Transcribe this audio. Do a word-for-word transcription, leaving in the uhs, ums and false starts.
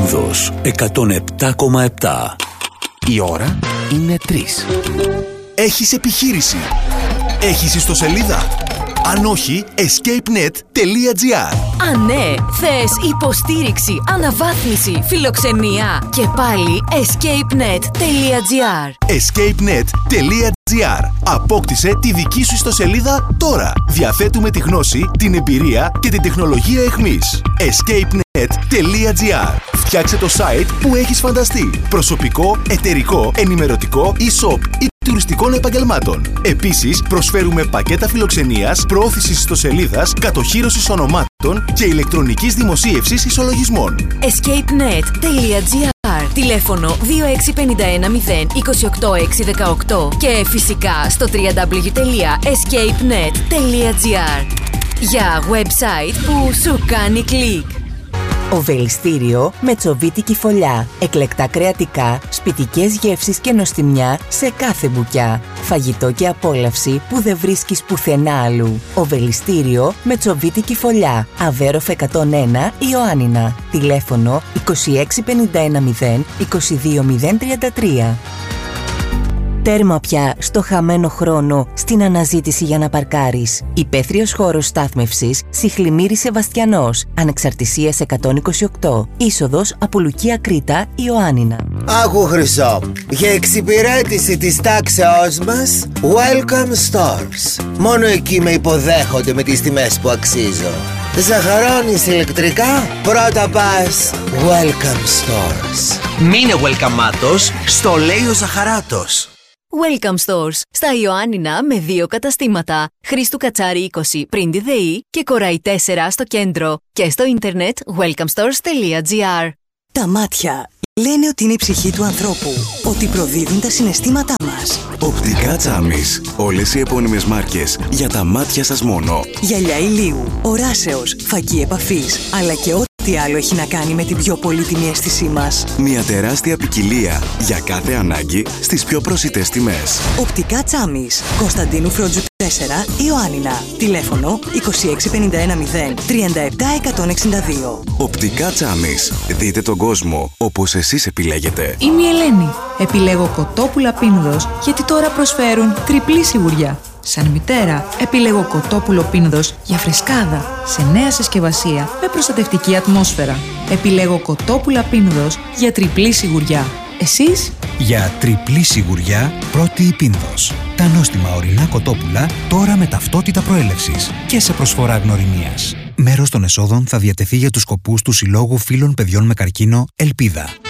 Πίνδος εκατόν επτά κόμμα επτά. Η ώρα είναι τρεις. Έχεις επιχείρηση? Έχεις ιστοσελίδα? Αν όχι, escapenet τελεία gr. Αν ναι, θες υποστήριξη, αναβάθμιση, φιλοξενία και πάλι escapenet τελεία gr. escapenet τελεία gr. Απόκτησε τη δική σου ιστοσελίδα τώρα. Διαθέτουμε τη γνώση, την εμπειρία και την τεχνολογία εχμής. escapenet τελεία gr. Φτιάξε το site που έχεις φανταστεί. Προσωπικό, εταιρικό, ενημερωτικό, e-shop ή τουριστικών επαγγελμάτων. Επίσης, προσφέρουμε πακέτα φιλοξενίας, προώθησης ιστοσελίδας, κατοχύρωσης ονομάτων και ηλεκτρονικής δημοσίευσης ισολογισμών. escapenet τελεία gr. Τηλέφωνο δύο έξι πέντε ένα μηδέν δύο οκτώ έξι ένα οκτώ και φυσικά στο double-u double-u double-u τελεία escapenet τελεία gr. Για website που σου κάνει κλικ. Οβελιστήριο με τσοβίτικη φωλιά. Εκλεκτά κρεατικά, σπιτικές γεύσεις και νοστιμιά σε κάθε μπουκιά. Φαγητό και απόλαυση που δεν βρίσκεις πουθενά αλλού. Οβελιστήριο με τσοβίτικη φωλιά. Αβέροφ εκατόν ένα, Ιωάννινα. Τηλέφωνο είκοσι έξι πενήντα ένα μηδέν είκοσι δύο μηδέν τριάντα τρία. Τέρμα πια στο χαμένο χρόνο στην αναζήτηση για να παρκάρεις. Υπαίθριος χώρος στάθμευσης Σιχλημύρης Σεβαστιανός. Ανεξαρτησίας εκατόν είκοσι οκτώ. Είσοδος από Λουκία Κρήτα, Ιωάννινα. Άκου Χρυσό, για εξυπηρέτηση της τάξεώς μας, Welcome Stores. Μόνο εκεί με υποδέχονται με τις τιμές που αξίζω. Ζαχαρώνεις ηλεκτρικά, πρώτα πας Welcome Stores. Μείνε welcome-άτος, στο λέει ο Ζαχαράτος. Welcome Stores στα Ιωάννινα με δύο καταστήματα. Χρήστου Κατσάρη είκοσι πριν τη ΔΕΗ και Κοράη τέσσερα στο κέντρο. Και στο ίντερνετ welcome stores τελεία gr. Τα μάτια λένε ότι είναι η ψυχή του ανθρώπου, ότι προδίδουν τα συναισθήματά μας. Οπτικά Τσάμις. Όλες οι επώνυμες μάρκες για τα μάτια σας μόνο. Γυαλιά ηλίου, οράσεως, φακή επαφής, αλλά και ό,τι άλλο έχει να κάνει με την πιο πολύτιμη αίσθησή μας. Μια τεράστια ποικιλία για κάθε ανάγκη στις πιο προσιτές τιμές. Οπτικά Τσάμις. Κωνσταντίνου Φρόντζου τέσσερα, Ιωάννινα. Τηλέφωνο είκοσι έξι πενήντα ένα μηδέν τριάντα επτά εκατόν εξήντα δύο. Οπτικά Τσάμις. Δείτε τον κόσμο όπως εσείς επιλέγετε. Είμαι η Ελένη. Επιλέγω κοτόπουλα Πίνδος γιατί τώρα προσφέρουν τριπλή σιγουριά. Σαν μητέρα, επιλέγω κοτόπουλο Πίνδος για φρεσκάδα, σε νέα συσκευασία με προστατευτική ατμόσφαιρα. Επιλέγω κοτόπουλα Πίνδος για τριπλή σιγουριά. Εσείς? Για τριπλή σιγουριά, πρώτη η Πίνδος. Τα νόστιμα ορεινά κοτόπουλα τώρα με ταυτότητα προέλευσης και σε προσφορά γνωριμίας. Μέρος των εσόδων θα διατεθεί για τους σκοπούς του Συλλόγου Φίλων Παιδιών με Καρκίνο Ελπίδα.